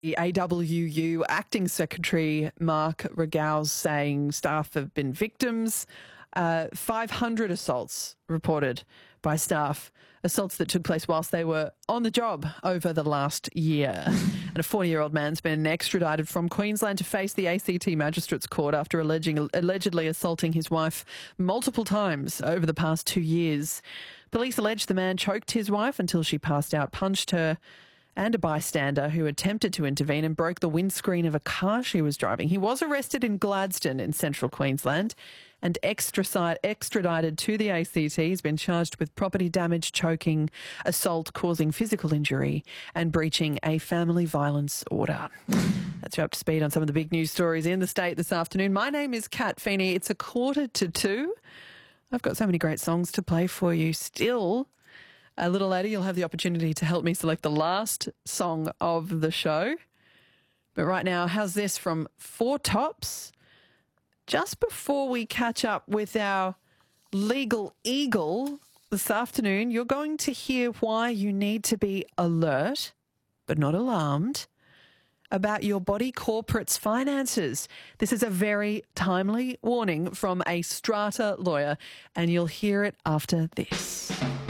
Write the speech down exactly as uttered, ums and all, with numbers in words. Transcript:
The A W U Acting Secretary Mark Regals saying staff have been victims. Uh, five hundred assaults reported by staff, assaults that took place whilst they were on the job over the last year. And a forty-year-old man's been extradited from Queensland to face the A C T Magistrates Court after alleging, allegedly assaulting his wife multiple times over the past two years. Police allege the man choked his wife until she passed out, punched her, and a bystander who attempted to intervene and broke the windscreen of a car she was driving. He was arrested in Gladstone in central Queensland and extradited to the A C T. He's been charged with property damage, choking, assault, causing physical injury and breaching a family violence order. That's you up to speed on some of the big news stories in the state this afternoon. My name is Kat Feeney. It's a quarter to two. I've got so many great songs to play for you still. A little later, you'll have the opportunity to help me select the last song of the show. But right now, how's this from Four Tops? Just before we catch up with our legal eagle this afternoon, you're going to hear why you need to be alert, but not alarmed, about your body corporate's finances. This is a very timely warning from a strata lawyer, and you'll hear it after this.